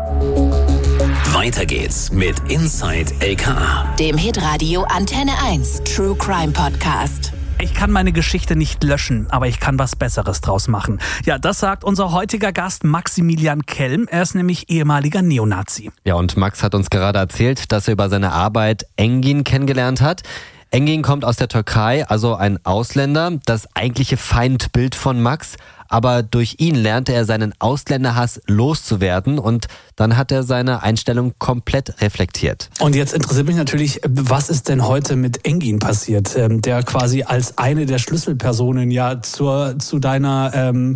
Weiter geht's mit Inside LKA, dem Hitradio Antenne 1 True Crime Podcast. Ich kann meine Geschichte nicht löschen, aber ich kann was Besseres draus machen. Ja, das sagt unser heutiger Gast Maximilian Kelm. Er ist nämlich ehemaliger Neonazi. Ja, und Max hat uns gerade erzählt, dass er über seine Arbeit Engin kennengelernt hat. Engin kommt aus der Türkei, also ein Ausländer, das eigentliche Feindbild von Max. Aber durch ihn lernte er seinen Ausländerhass loszuwerden und dann hat er seine Einstellung komplett reflektiert. Und jetzt interessiert mich natürlich, was ist denn heute mit Engin passiert, der quasi als eine der Schlüsselpersonen ja zu deinem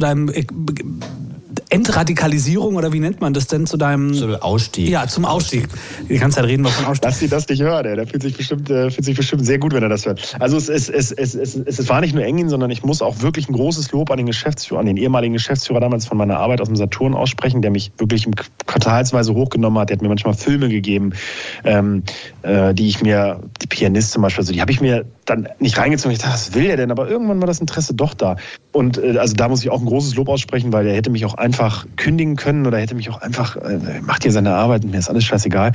Entradikalisierung, oder wie nennt man das denn, zu deinem... Zum Ausstieg. Ja, zum Ausstieg. Die ganze Zeit reden wir von Ausstieg. Lass sie das nicht hören, der fühlt sich bestimmt sehr gut, wenn er das hört. Also es war nicht nur Engin, sondern ich muss auch wirklich ein großes Lob an den ehemaligen Geschäftsführer damals von meiner Arbeit aus dem Saturn aussprechen, der mich wirklich quartalsweise hochgenommen hat. Der hat mir manchmal Filme gegeben, die Pianist zum Beispiel, also die habe ich mir dann nicht reingezogen. Ich dachte, was will der denn? Aber irgendwann war das Interesse doch da. Und also da muss ich auch ein großes Lob aussprechen, weil der hätte mich auch einfach kündigen können oder hätte mich auch einfach, macht hier seine Arbeit und mir ist alles scheißegal.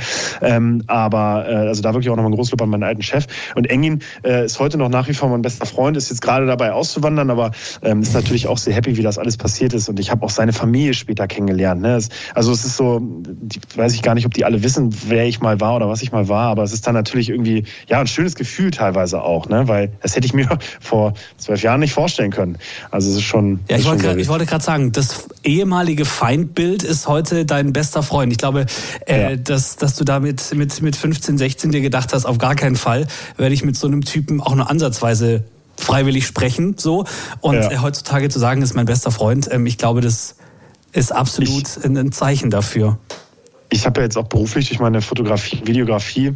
Also da wirklich auch nochmal ein großes Lob an meinen alten Chef. Und Engin ist heute noch nach wie vor mein bester Freund, ist jetzt gerade dabei auszuwandern, aber ist natürlich auch sehr happy, wie das alles passiert ist. Und ich habe auch seine Familie später kennengelernt. Ne? Also es ist so, weiß ich gar nicht, ob die alle wissen, wer ich mal war oder was ich mal war, aber es ist dann natürlich irgendwie ja ein schönes Gefühl teilweise auch, ne? Weil das hätte ich mir vor 12 Jahren nicht vorstellen können. Also es ist schon... Ja, ich wollte gerade sagen, das ehemalige Feindbild ist heute dein bester Freund. Ich glaube, dass du da mit 15, 16 dir gedacht hast, auf gar keinen Fall werde ich mit so einem Typen auch nur ansatzweise freiwillig sprechen. So. Und heutzutage zu sagen, ist mein bester Freund, ich glaube, das ist absolut ein Zeichen dafür. Ich habe ja jetzt auch beruflich durch meine Fotografie, Videografie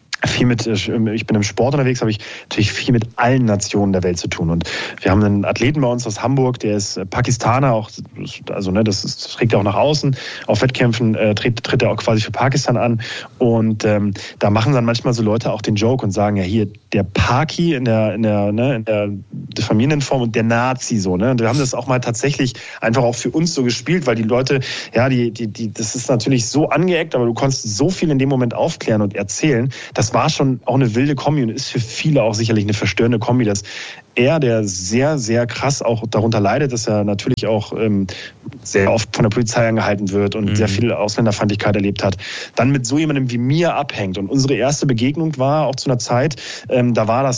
ich bin im Sport unterwegs, habe ich natürlich viel mit allen Nationen der Welt zu tun. Und wir haben einen Athleten bei uns aus Hamburg, der ist Pakistaner, auch, also ne, das trägt er auch nach außen. Auf Wettkämpfen tritt er auch quasi für Pakistan an. Und da machen dann manchmal so Leute auch den Joke und sagen, ja hier, der Paki in der Familienform und der Nazi so, ne? Und wir haben das auch mal tatsächlich einfach auch für uns so gespielt, weil die Leute, ja, das ist natürlich so angeeckt, aber du konntest so viel in dem Moment aufklären und erzählen. Das war schon auch eine wilde Kombi und ist für viele auch sicherlich eine verstörende Kombi, dass er, der sehr, sehr krass auch darunter leidet, dass er natürlich auch sehr oft von der Polizei angehalten wird und sehr viel Ausländerfeindlichkeit erlebt hat, dann mit so jemandem wie mir abhängt. Und unsere erste Begegnung war auch zu einer Zeit, da war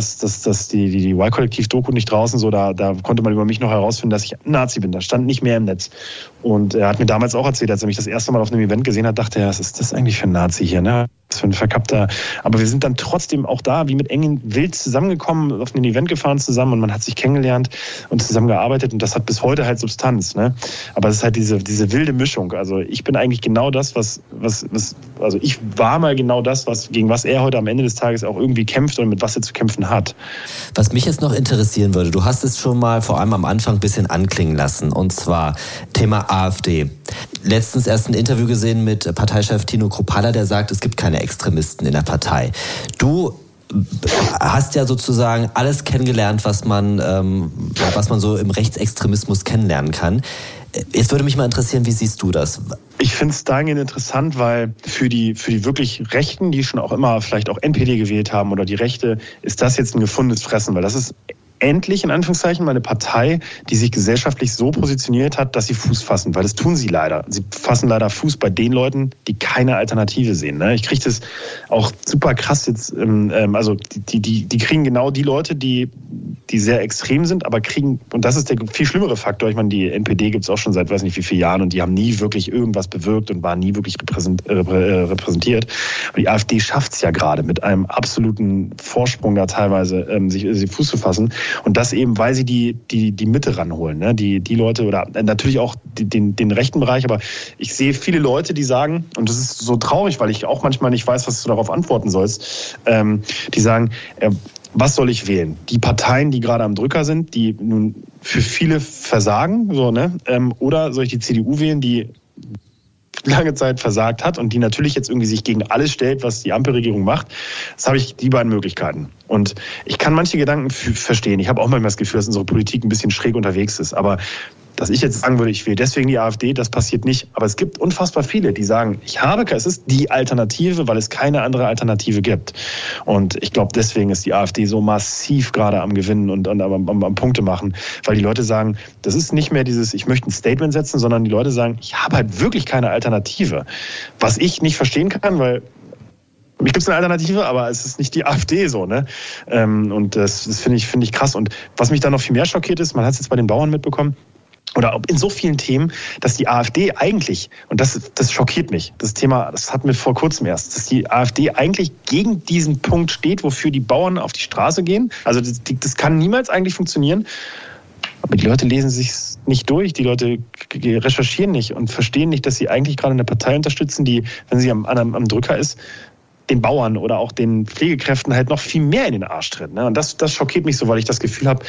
die Y-Kollektiv-Doku nicht draußen, so da konnte man über mich noch herausfinden, dass ich ein Nazi bin. Das stand nicht mehr im Netz. Und er hat mir damals auch erzählt, als er mich das erste Mal auf einem Event gesehen hat, dachte er, was ist das eigentlich für ein Nazi hier, ne? Was für ein verkappter. Aber wir sind dann trotzdem auch da, wie mit Engin wild zusammengekommen, auf ein Event gefahren zusammen und man hat sich kennengelernt und zusammengearbeitet und das hat bis heute halt Substanz, ne? Aber es ist halt diese wilde Mischung. Also ich bin eigentlich genau das, also ich war mal genau das, gegen was er heute am Ende des Tages auch irgendwie kämpft und mit was er zu kämpfen hat. Was mich jetzt noch interessieren würde, du hast es schon mal vor allem am Anfang ein bisschen anklingen lassen, und zwar Thema AfD. Letztens erst ein Interview gesehen mit Parteichef Tino Kruppalla, der sagt, es gibt keine Extremisten in der Partei. Du hast ja sozusagen alles kennengelernt, was man so im Rechtsextremismus kennenlernen kann. Jetzt würde mich mal interessieren, wie siehst du das? Ich finde es dahingehend interessant, weil für die wirklich Rechten, die schon auch immer vielleicht auch NPD gewählt haben oder die Rechte, ist das jetzt ein gefundenes Fressen, weil das ist endlich, in Anführungszeichen, mal eine Partei, die sich gesellschaftlich so positioniert hat, dass sie Fuß fassen, weil das tun sie leider. Sie fassen leider Fuß bei den Leuten, die keine Alternative sehen. Ne? Ich kriege das auch super krass jetzt, also die kriegen genau die Leute, die sehr extrem sind, aber kriegen, und das ist der viel schlimmere Faktor, ich meine, die NPD gibt es auch schon seit weiß nicht wie vielen Jahren und die haben nie wirklich irgendwas bewirkt und waren nie wirklich repräsentiert. Aber die AfD schafft es ja gerade mit einem absoluten Vorsprung da teilweise, sich Fuß zu fassen. Und das eben, weil sie die Mitte ranholen, ne? Die Leute oder natürlich auch den rechten Bereich, aber ich sehe viele Leute, die sagen, und das ist so traurig, weil ich auch manchmal nicht weiß, was du darauf antworten sollst, die sagen, was soll ich wählen? Die Parteien, die gerade am Drücker sind, die nun für viele versagen, so, ne? Oder soll ich die CDU wählen, die lange Zeit versagt hat und die natürlich jetzt irgendwie sich gegen alles stellt, was die Ampelregierung macht? Das habe ich die beiden Möglichkeiten. Und ich kann manche Gedanken verstehen. Ich habe auch manchmal das Gefühl, dass unsere Politik ein bisschen schräg unterwegs ist. Aber dass ich jetzt sagen würde, ich wähle deswegen die AfD, das passiert nicht. Aber es gibt unfassbar viele, die sagen, es ist die Alternative, weil es keine andere Alternative gibt. Und ich glaube, deswegen ist die AfD so massiv gerade am Gewinnen und am Punkte machen, weil die Leute sagen, das ist nicht mehr dieses, ich möchte ein Statement setzen, sondern die Leute sagen, ich habe halt wirklich keine Alternative. Was ich nicht verstehen kann, weil mich gibt es eine Alternative, aber es ist nicht die AfD so, ne? Und das finde ich krass. Und was mich da noch viel mehr schockiert ist, man hat es jetzt bei den Bauern mitbekommen, oder in so vielen Themen, dass die AfD eigentlich, und das schockiert mich, das Thema, das hatten wir vor kurzem erst, dass die AfD eigentlich gegen diesen Punkt steht, wofür die Bauern auf die Straße gehen. Also das kann niemals eigentlich funktionieren. Aber die Leute lesen sich nicht durch, die Leute recherchieren nicht und verstehen nicht, dass sie eigentlich gerade eine Partei unterstützen, die, wenn sie am Drücker ist, den Bauern oder auch den Pflegekräften halt noch viel mehr in den Arsch tritt. Ne? Und das schockiert mich so, weil ich das Gefühl habe,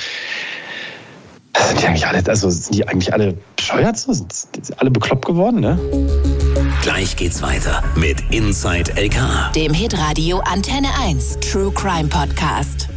sind die eigentlich alle bescheuert? Sind alle bekloppt geworden? Ne? Gleich geht's weiter mit Inside LK. Dem Hitradio Antenne 1 True Crime Podcast.